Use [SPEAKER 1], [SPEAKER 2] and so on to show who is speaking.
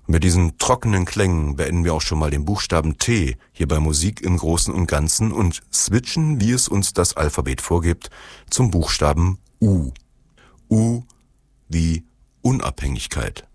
[SPEAKER 1] Mit diesen trockenen Klängen beenden wir auch schon mal den Buchstaben T hier bei Musik im Großen und Ganzen und switchen, wie es uns das Alphabet vorgibt, zum Buchstaben U. U wie Unabhängigkeit.